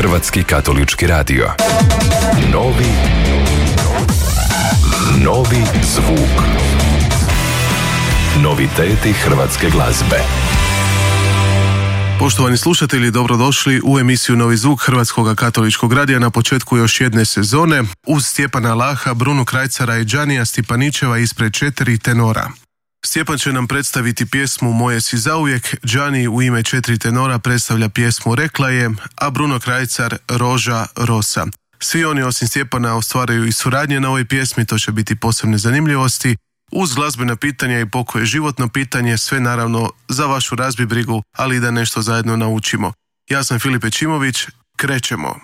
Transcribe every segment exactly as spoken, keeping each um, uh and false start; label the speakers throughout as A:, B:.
A: Hrvatski katolički radio. Novi, novi zvuk. Noviteti hrvatske glazbe.
B: Poštovani slušatelji, dobrodošli u emisiju Novi zvuk Hrvatskog katoličkog radija na početku još jedne sezone uz Stjepana Laha, Brunu Krajcara i Đanija Stipanićeva ispred četiri tenora. Stjepan će nam predstaviti pjesmu Moje si zauvijek, Đani u ime četiri tenora predstavlja pjesmu Rekla je, a Bruno Krajcar Roža Rosa. Svi oni osim Stjepana ostvaraju i suradnje na ovoj pjesmi, to će biti posebne zanimljivosti. Uz glazbena pitanja i pokoje životno pitanje, sve naravno za vašu razbibrigu, ali i da nešto zajedno naučimo. Ja sam Filipe Čimović, krećemo.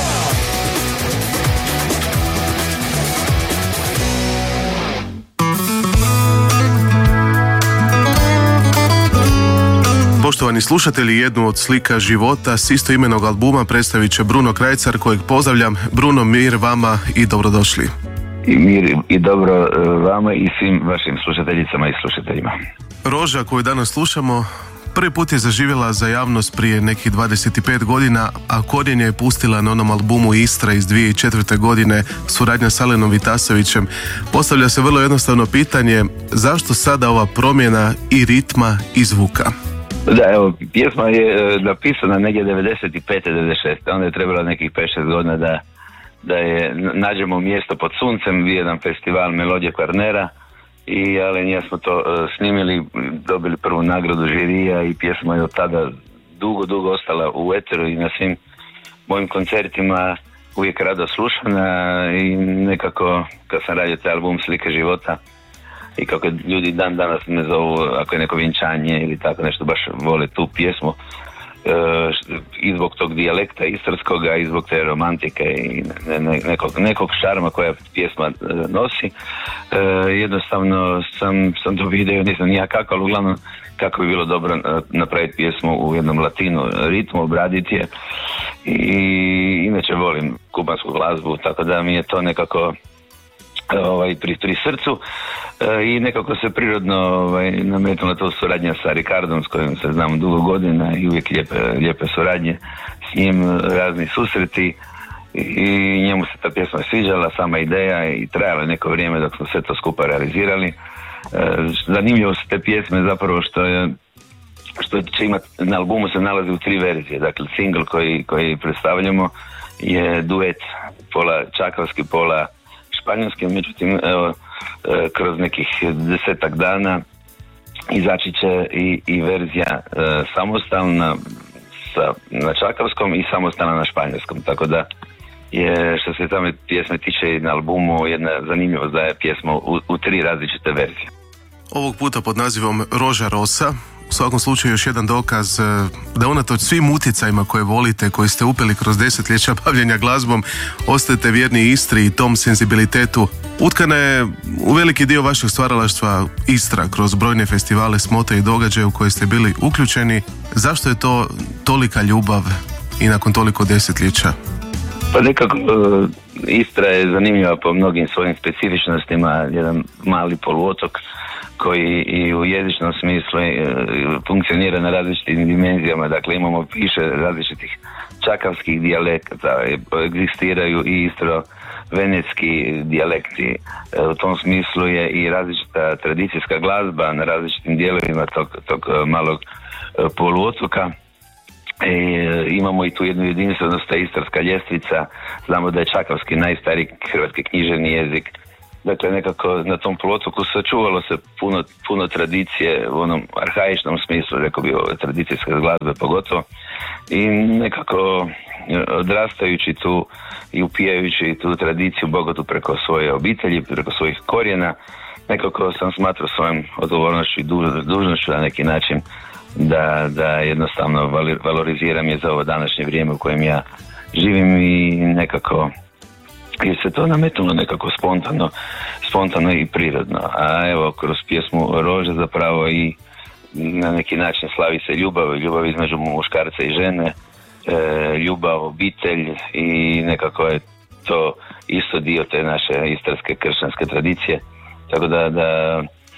B: Poštovani slušatelji, jednu od slika života s istoimenog albuma predstavit će Bruno Krajcar, kojeg pozdravljam. Bruno, mir vama i dobrodošli.
C: I mir i dobro vama i svim vašim slušateljicama i slušateljima.
B: Roža koju danas slušamo prvi put je zaživjela za javnost prije nekih dvadeset pet godina, a korijenje je pustila na onom albumu Istra iz dvije tisuće četvrte. godine, suradnja s Alenom Vitasovićem. Postavlja se vrlo jednostavno pitanje, zašto sada ova promjena i ritma i zvuka?
C: Da, evo, pjesma je napisana negdje devedeset pete devedeset šeste. Onda je trebalo nekih pet šest godina da da je nađemo mjesto pod suncem, bio jedan festival Melodije Kvarnera i Alen i ja smo to uh, snimili, dobili prvu nagradu žirija i pjesma je od tada dugo, dugo ostala u eteru i na svim mojim koncertima uvijek rado slušana i nekako kad sam radio taj album Slike života i kako ljudi dan danas me zovu ako je neko vjenčanje ili tako nešto, baš vole tu pjesmu. Uh, i zbog tog dijalekta istarskoga i zbog te romantike i ne, ne, nekog, nekog šarma koja pjesma uh, nosi. Uh, jednostavno sam, sam to vidio, nisam nija kako, ali uglavnom kako bi bilo dobro uh, napraviti pjesmu u jednom latinu ritmu, obraditi je i inače volim kubansku glazbu, tako da mi je to nekako ovaj, pri, pri srcu e, i nekako se prirodno ovaj, nametnula to suradnja sa Ricardom s kojim se znam dugo godina i uvijek lijepe, lijepe suradnje s njim, razni susreti i njemu se ta pjesma sviđala, sama ideja i trajalo neko vrijeme dok smo sve to skupa realizirali. E, zanimljivo su te pjesme zapravo što je što će imati, na albumu se nalazi u tri verzije, dakle single koji, koji predstavljamo je duet, pola čakavski, pola španjolski, međutim evo, kroz nekih desetak dana izaći će i, i verzija e, samostalna sa, na čakavskom i samostalna na španjolskom, tako da je što se tamo pjesme tiče na albumu jedna zanimljivost da je pjesma u, u tri različite verzije.
B: Ovog puta pod nazivom Roža Rosa. U svakom slučaju još jedan dokaz da unatoč svim utjecajima koje volite, koje ste upeli kroz desetljeća bavljenja glazbom, ostajete vjerni Istri i tom senzibilitetu. Utkana je u veliki dio vašeg stvaralaštva Istra kroz brojne festivale, smote i događaje u koje ste bili uključeni. Zašto je to tolika ljubav i nakon toliko desetljeća?
C: Pa nekako uh, Istra je zanimljiva po mnogim svojim specifičnostima, jedan mali poluotok koji i u jezičnom smislu funkcionira na različitim dimenzijama, dakle imamo više različitih čakavskih dijalekata, egzistiraju i istro-venetski dijalekti, u tom smislu je i različita tradicijska glazba na različitim dijelovima tog, tog malog poluotoka. E, imamo i tu jednu jedinstvenost, ta istarska ljestvica, znamo da je čakavski najstariji hrvatski književni jezik. Dakle, nekako na tom poluotoku sačuvalo se puno, puno tradicije u onom arhaičnom smislu, rekao bi ove tradicijske glazbe pogotovo. I nekako odrastajući tu i upijajući tu tradiciju bogatu preko svoje obitelji, preko svojih korijena, nekako sam smatrao svojom odgovornošću i dužnošću na neki način da, da jednostavno valoriziram je za ovo današnje vrijeme u kojem ja živim i nekako jer se to nametnulo nekako spontano, spontano i prirodno. A evo, kroz pjesmu Rože zapravo i na neki način slavi se ljubav, ljubav između muškarca i žene, e, ljubav, obitelj i nekako je to isto dio te naše istarske kršćanske tradicije. Tako da, da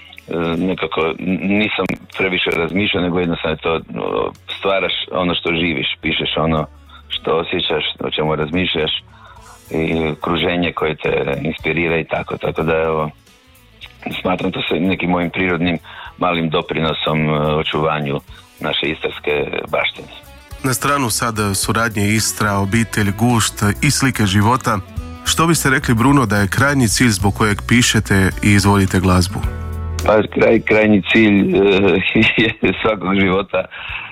C: nekako nisam previše razmišljao, nego jednostavno to stvaraš ono što živiš, pišeš ono što osjećaš, o čemu razmišljaš i okruženje koje te inspirira i tako. Tako da evo, smatram to se nekim mojim prirodnim malim doprinosom očuvanju naše istarske baštine.
B: Na stranu sad suradnje Istra, obitelj, gušt i slike života, što biste rekli, Bruno, da je krajnji cilj zbog kojeg pišete i izvodite glazbu?
C: Pa kraj, krajnji cilj je svakog života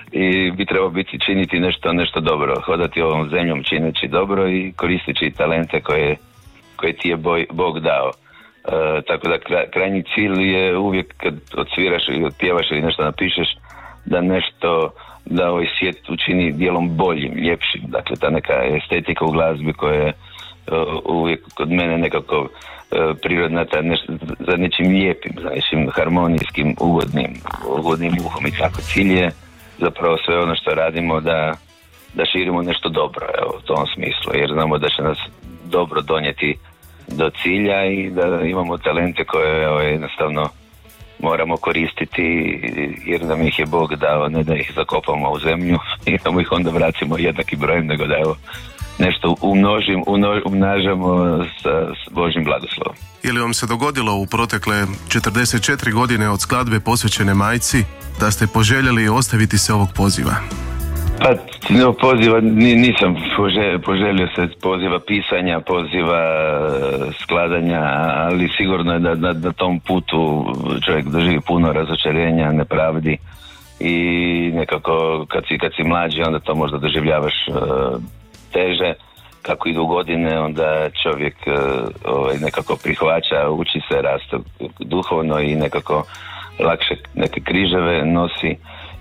C: i bi trebao biti činiti nešto, nešto dobro, hodati ovom zemljom čineći dobro i koristeći talente koje, koje ti je boj, Bog dao. E, tako da kraj, krajnji cilj je uvijek kad odsviraš ili otpjevaš ili nešto napišeš, da nešto, da ovaj svijet učini dijelom boljim, ljepšim. Dakle, ta neka estetika u glazbi koja je uh, uvijek kod mene nekako uh, prirodna, ta nešto, za nečim lijepim, za nečim harmonijskim, ugodnim, ugodnim uhom i tako. Cilj je zapravo sve ono što radimo da, da širimo nešto dobro, evo, u tom smislu, jer znamo da će nas dobro donijeti do cilja i da imamo talente koje evo, jednostavno moramo koristiti, jer nam ih je Bog dao, ne da ih zakopamo u zemlju i da mu ih onda vracimo jednaki brojem, nego da evo nešto umnožim, umnažamo sa, s Božjim blagoslovom.
B: Je li vam se dogodilo u protekle četrdeset četiri godine od skladbe posvećene majci da ste poželjeli ostaviti se ovog poziva?
C: Pa, no, poziva, nisam poželio, poželio se poziva pisanja, poziva skladanja, ali sigurno je da na, na tom putu čovjek doživi puno razočarenja, nepravdi i nekako kad si, kad si mlađi onda to možda doživljavaš uh, teže. Kako idu godine onda čovjek uh, ovaj, nekako prihvaća, uči se, raste duhovno i nekako lakše neke križeve nosi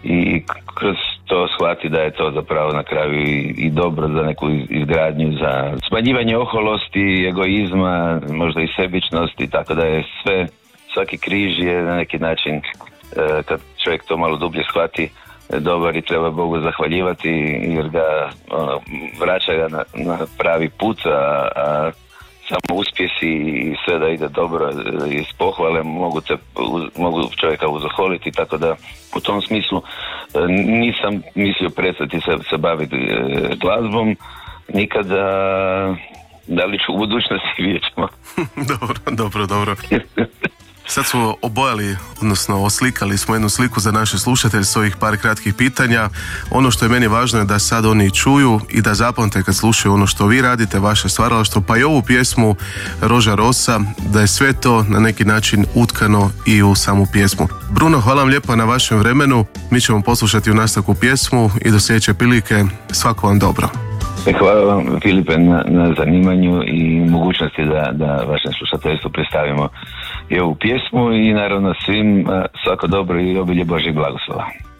C: i kroz to shvati da je to zapravo na kraju i, i dobro za neku izgradnju, za smanjivanje oholosti, egoizma, možda i sebičnosti, tako da je sve, svaki križ je na neki način, e, kad čovjek to malo dublje shvati, dobar i treba Bogu zahvaljivati jer ga ono, vraća ga na, na pravi put, a, a samo uspjesi i sve da ide dobro i s pohvale mogu, te, mogu čovjeka uzaholiti, tako da u tom smislu nisam mislio prestati se, se baviti e, glazbom nikada, da li ću u budućnosti, vidjet ćemo.
B: Dobro, dobro, dobro. Sad smo obojali, odnosno oslikali smo jednu sliku za naše slušatelje s ovih par kratkih pitanja. Ono što je meni važno je da sad oni čuju i da zapamte kad slušaju ono što vi radite, vaše stvaralaštvo, pa i ovu pjesmu Roža Rosa, da je sve to na neki način utkano i u samu pjesmu. Bruno, hvala vam lijepo na vašem vremenu. Mi ćemo poslušati u nastavku pjesmu i do sljedeće prilike. Svako vam dobro.
C: Hvala vam, Filipe, na, na zanimanju i mogućnosti da, da vašem slušateljstvu predstavimo i ovu pjesmu i naravno svim svako dobro i obilje Božjeg blagoslova.